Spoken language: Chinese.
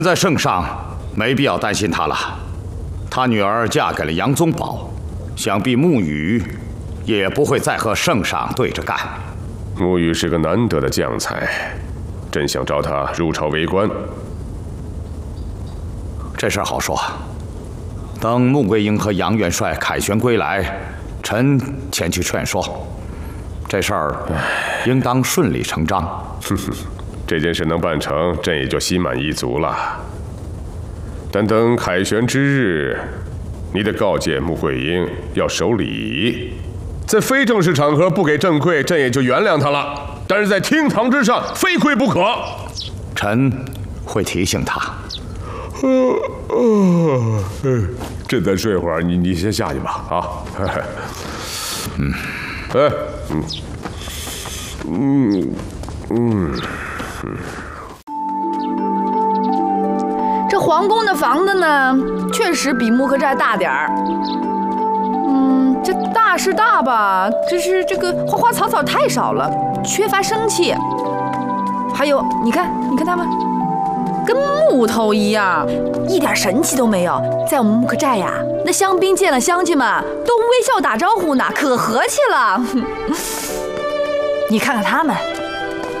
在圣上没必要担心他了，他女儿嫁给了杨宗保，想必沐雨也不会再和圣上对着干。 沐雨是个难得的将才，朕想召他入朝为官。 这事儿好说，等穆桂英和杨元帅凯旋归来，臣前去劝说，这事儿应当顺理成章。 哼哼，这件事能办成，朕也就心满意足了。但等凯旋之日，你得告诫穆桂英要守礼，在非正式场合不给正馈，朕也就原谅他了。但是在厅堂之上，非跪不可。 臣会提醒他。 朕再睡会儿，你先下去吧，啊。 这皇宫的房子呢，确实比木克寨大点儿。这大是大吧，只是这个花花草草太少了，缺乏生气。还有，你看他们，跟木头一样，一点神气都没有。在我们木克寨呀，那香槟见了乡亲们都微笑打招呼呢，可和气了。你看看他们。